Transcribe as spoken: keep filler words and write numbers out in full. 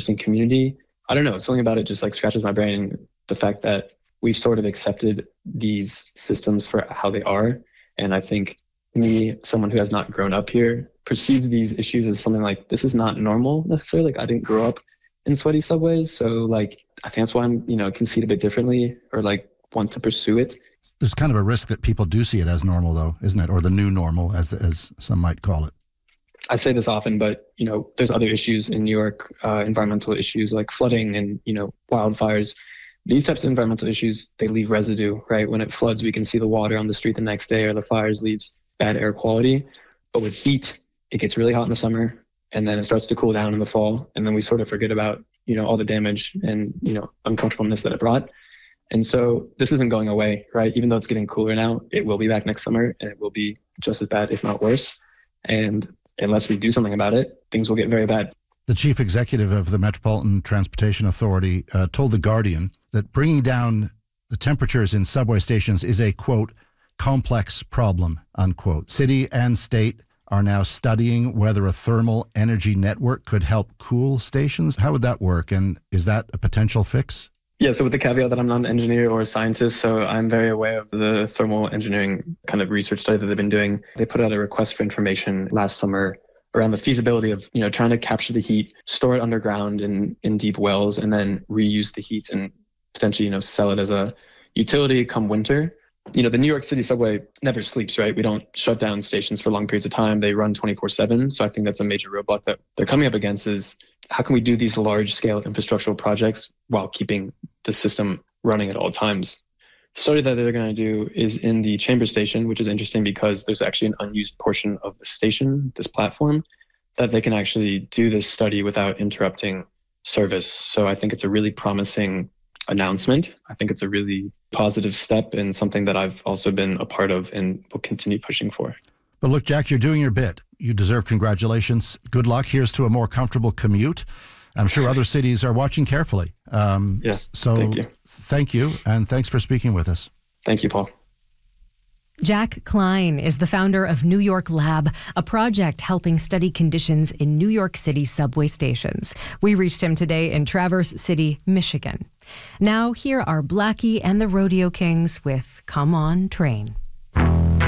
interesting community. I don't know, something about it just like scratches my brain. The fact that we've sort of accepted these systems for how they are. And I think me, someone who has not grown up here, perceives these issues as something like, this is not normal necessarily. Like I didn't grow up in sweaty subways. So like, I think that's why I'm, you know, conceive a bit differently or like want to pursue it. There's kind of a risk that people do see it as normal though, isn't it? Or the new normal, as as some might call it. I say this often, but, you know, there's other issues in New York, uh, environmental issues like flooding and, you know, wildfires. These types of environmental issues, they leave residue, right? When it floods, we can see the water on the street the next day, or the fires leaves bad air quality. But with heat, it gets really hot in the summer and then it starts to cool down in the fall. And then we sort of forget about, you know, all the damage and, you know, uncomfortableness that it brought. And so this isn't going away, right? Even though it's getting cooler now, it will be back next summer and it will be just as bad, if not worse. And unless we do something about it, things will get very bad. The chief executive of the Metropolitan Transportation Authority uh, told The Guardian that bringing down the temperatures in subway stations is a, quote, complex problem, unquote. City and state are now studying whether a thermal energy network could help cool stations. How would that work? And is that a potential fix? Yeah, so with the caveat that I'm not an engineer or a scientist, so I'm very aware of the thermal engineering kind of research study that they've been doing. They put out a request for information last summer around the feasibility of, you know, trying to capture the heat, store it underground in, in deep wells, and then reuse the heat and potentially, you know, sell it as a utility come winter. You know, the New York City subway never sleeps, right? We don't shut down stations for long periods of time. They run twenty-four seven. So I think that's a major roadblock that they're coming up against is how can we do these large scale infrastructural projects while keeping the system running at all times? The study that they're going to do is in the Chambers station, which is interesting because there's actually an unused portion of the station, this platform, that they can actually do this study without interrupting service. So I think it's a really promising announcement. I think it's a really positive step and something that I've also been a part of and will continue pushing for. But look, Jack, you're doing your bit. You deserve congratulations. Good luck. Here's to a more comfortable commute. I'm sure other cities are watching carefully. Um, yeah, so thank you. Thank you, and thanks for speaking with us. Thank you, Paul. Jack Klein is the founder of New York Lab, a project helping study conditions in New York City subway stations. We reached him today in Traverse City, Michigan. Now, here are Blackie and the Rodeo Kings with Come On Train.